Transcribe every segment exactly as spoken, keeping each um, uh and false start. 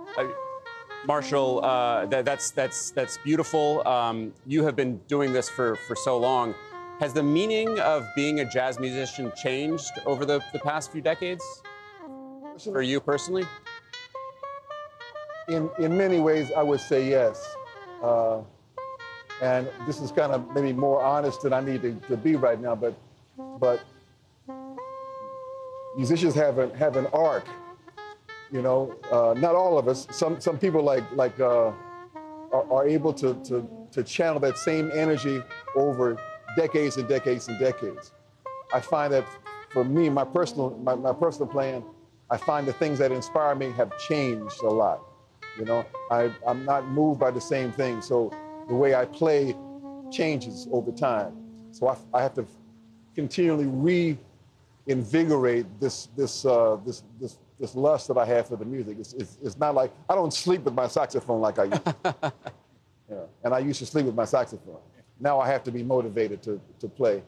Uh, Marshall, uh, that, that's, that's, that's beautiful. Um, you have been doing this for, for so long. Has the meaning of being a jazz musician changed over the, the past few decades for you personally? In, in many ways, I would say yes. Uh, and this is kind of maybe more honest than I need to, to be right now, but, but musicians have an, have an arc. You know, uh, not all of us. Some some people like like uh, are, are able to, to to channel that same energy over decades and decades and decades. I find that for me, my personal my, my personal plan, I find the things that inspire me have changed a lot. You know, I I'm not moved by the same thing. So the way I play changes over time. So I, I have to continually reinvigorate this this uh, this this. this lust that I have for the music. It's, it's, it's not like, I don't sleep with my saxophone like I used to. Yeah. And I used to sleep with my saxophone. Now I have to be motivated to, to play.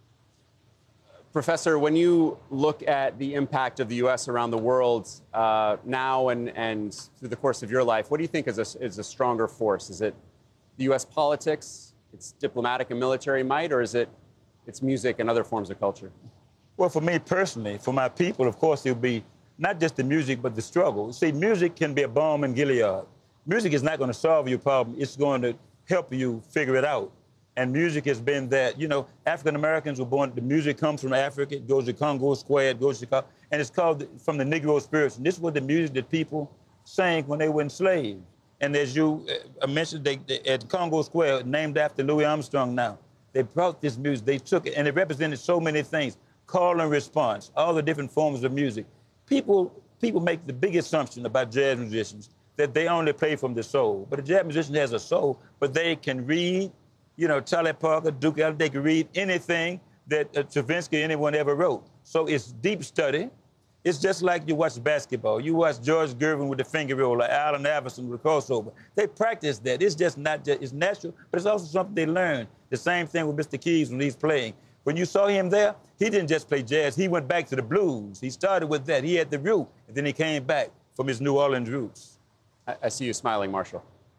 Professor, when you look at the impact of the U S around the world uh, now and, and through the course of your life, what do you think is a, is a stronger force? Is it the U S politics, its diplomatic and military might, or is it its music and other forms of culture? Well, for me personally, for my people, of course, it would be not just the music, but the struggle. See, music can be a balm in Gilead. Music is not going to solve your problem. It's going to help you figure it out. And music has been that. You know, African Americans were born, the music comes from Africa. It goes to Congo Square, it goes to Chicago, and it's called from the Negro spirits. And this was the music that people sang when they were enslaved. And as you uh, mentioned, they, they, at Congo Square, named after Louis Armstrong now, they brought this music, they took it, and it represented so many things. Call and response, all the different forms of music. People, people make the big assumption about jazz musicians that they only play from the soul. But a jazz musician has a soul, but they can read, you know, Charlie Parker, Duke Ellington, they can read anything that uh, Stravinsky, anyone ever wrote. So it's deep study. It's just like you watch basketball. You watch George Gervin with the finger roll, or Allen Iverson with the crossover. They practice that. It's just not just, it's natural, but it's also something they learn. The same thing with Mister Keys when he's playing. When you saw him there, he didn't just play jazz. He went back to the blues. He started with that. He had the root, and then he came back from his New Orleans roots. I, I see you smiling, Marshall.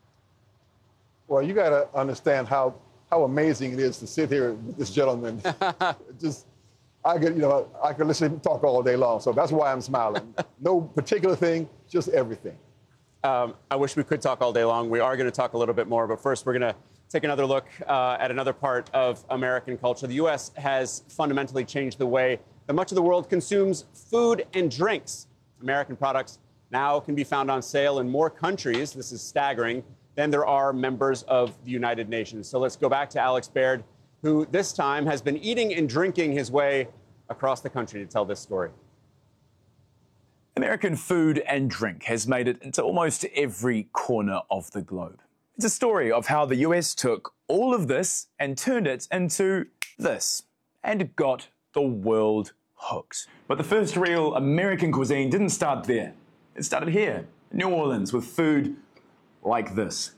Well, you got to understand how, how amazing it is to sit here with this gentleman. Just, I could, you know, I could listen to him talk all day long, so that's why I'm smiling. No particular thing, just everything. Um, I wish we could talk all day long. We are going to talk a little bit more, but first we're going to take another look uh, at another part of American culture. The U S has fundamentally changed the way that much of the world consumes food and drinks. American products now can be found on sale in more countries, this is staggering, than there are members of the United Nations. So let's go back to Alex Baird, who this time has been eating and drinking his way across the country to tell this story. American food and drink has made it into almost every corner of the globe. It's a story of how the U S took all of this and turned it into this, and got the world hooked. But the first real American cuisine didn't start there. It started here, in New Orleans, with food like this.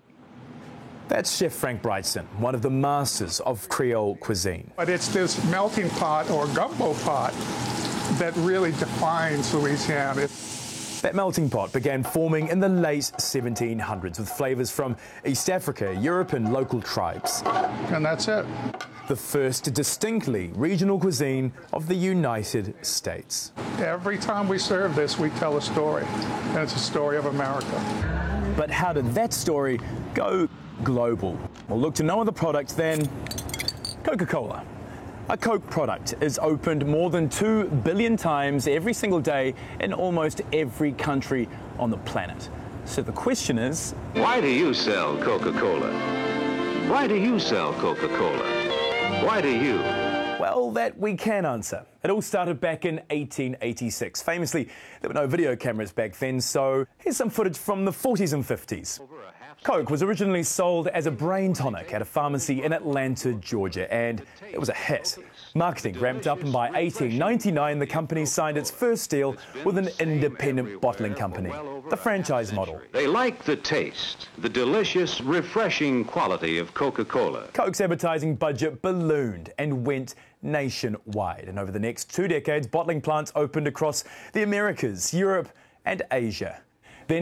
That's Chef Frank Brightson, one of the masters of Creole cuisine. But it's this melting pot or gumbo pot that really defines Louisiana. That melting pot began forming in the late seventeen hundreds with flavours from East Africa, Europe and local tribes. And that's it. The first distinctly regional cuisine of the United States. Every time we serve this, we tell a story, and it's a story of America. But how did that story go global? Well, look to no other product than Coca-Cola. A Coke product is opened more than two billion times every single day in almost every country on the planet. So the question is, why do you sell Coca-Cola? Why do you sell Coca-Cola? Why do you? Well, that we can answer. It all started back in eighteen eighty-six. Famously, there were no video cameras back then, so here's some footage from the forties and fifties. Coke was originally sold as a brain tonic at a pharmacy in Atlanta, Georgia, and it was a hit. Marketing ramped up, and by eighteen ninety-nine, the company signed its first deal with an independent bottling company, the franchise model. They like the taste, the delicious, refreshing quality of Coca-Cola. Coke's advertising budget ballooned and went nationwide, and over the next two decades, bottling plants opened across the Americas, Europe, and Asia.